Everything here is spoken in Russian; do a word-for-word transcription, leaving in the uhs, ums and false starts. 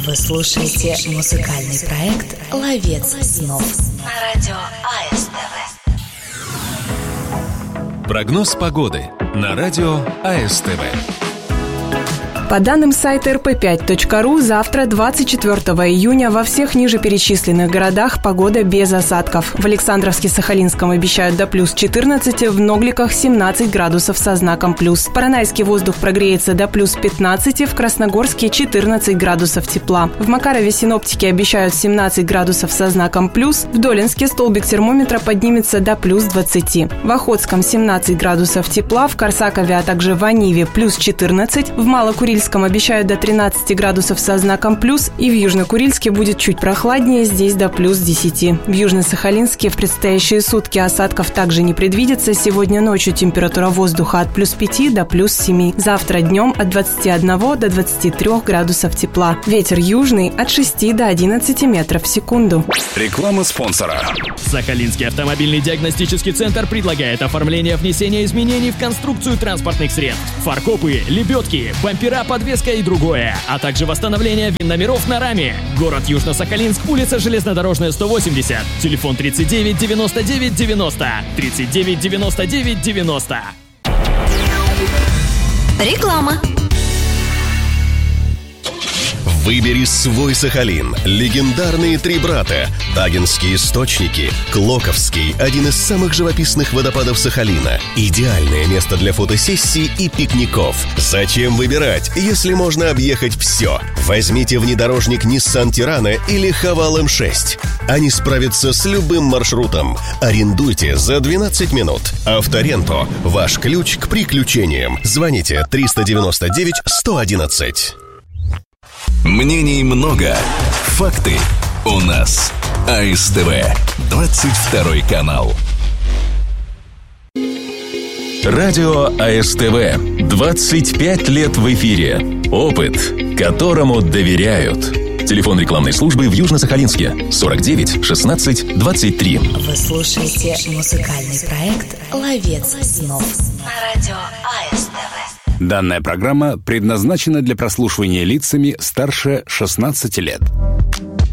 Вы слушаете музыкальный проект «Ловец снов» на радио АСТВ. Прогноз погоды на радио АСТВ. По данным сайта эр пэ пять точка ру, завтра, двадцать четвёртого июня, во всех ниже перечисленных городах погода без осадков. В Александровске-Сахалинском обещают до плюс четырнадцать, в Ногликах семнадцать градусов со знаком плюс. В Поронайске воздух прогреется до плюс пятнадцать, в Красногорске четырнадцать градусов тепла. В Макарове синоптики обещают семнадцать градусов со знаком плюс. В Долинске столбик термометра поднимется до плюс двадцать. В Охотском семнадцать градусов тепла, в Корсакове, а также в Аниве плюс четырнадцать, в Малокурильске обещают до тринадцати градусов со знаком плюс, и в Южно-Курильске будет чуть прохладнее, здесь до плюс десяти. В Южно-Сахалинске в предстоящие сутки осадков также не предвидится. Сегодня ночью температура воздуха от плюс пяти до плюс семи. Завтра днем от двадцати одного до двадцати трёх градусов тепла. Ветер южный от шести до одиннадцати метров в секунду. Реклама спонсора. Сахалинский автомобильный диагностический центр предлагает оформление внесения изменений в конструкцию транспортных средств. Фаркопы, лебедки, бампера, подвеска и другое, а также восстановление вин-номеров на раме. Город Южно-Сахалинск, улица Железнодорожная, сто восемьдесят. Телефон тридцать девять девяносто девять девяносто. тридцать девять девяносто девять девяносто. Реклама. Выбери свой Сахалин. Легендарные три брата. Тагинские источники. Клоковский – один из самых живописных водопадов Сахалина. Идеальное место для фотосессий и пикников. Зачем выбирать, если можно объехать все? Возьмите внедорожник Nissan Tirana или Haval эм шесть. Они справятся с любым маршрутом. Арендуйте за двенадцать минут. Авторенто – ваш ключ к приключениям. Звоните триста девяносто девять сто одиннадцать. Мнений много, факты у нас. АСТВ, двадцать второй канал. Радио АСТВ. двадцать пять лет в эфире. Опыт, которому доверяют. Телефон рекламной службы в Южно-Сахалинске сорок девять шестнадцать двадцать три. Вы слушаете музыкальный проект «Ловец снов» на радио АСТВ. Данная программа предназначена для прослушивания лицами старше шестнадцати лет.